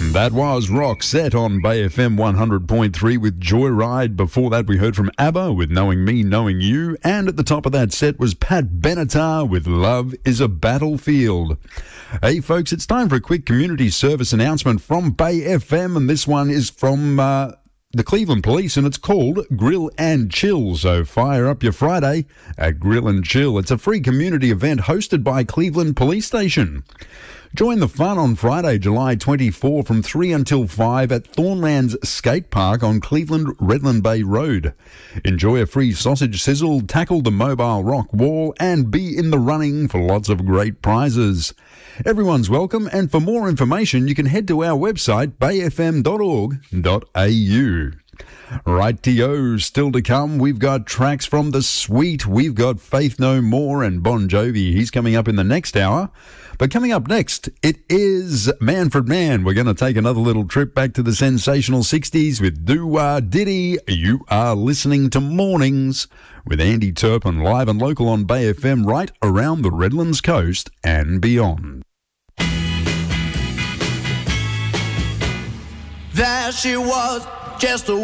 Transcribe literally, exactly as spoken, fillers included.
That was Roxette on Bay F M one hundred point three with Joyride. Before that, we heard from ABBA with Knowing Me, Knowing You. And at the top of that set was Pat Benatar with Love is a Battlefield. Hey, folks, it's time for a quick community service announcement from Bay F M. And this one is from uh, the Cleveland Police, and it's called Grill and Chill. So fire up your Friday at Grill and Chill. It's a free community event hosted by Cleveland Police Station. Join the fun on Friday, July twenty-fourth from three until five at Thornlands Skate Park on Cleveland Redland Bay Road. Enjoy a free sausage sizzle, tackle the mobile rock wall, and be in the running for lots of great prizes. Everyone's welcome, and for more information, you can head to our website, bay f m dot org dot a u. Right-to-yo, still to come, we've got tracks from The Sweet, we've got Faith No More and Bon Jovi. He's coming up in the next hour. But coming up next, it is Manfred Mann. We're going to take another little trip back to the sensational sixties with Doo-Wah Diddy. You are listening to Mornings with Andy Turpin, live and local on Bay F M, right around the Redlands coast and beyond. There she was, just a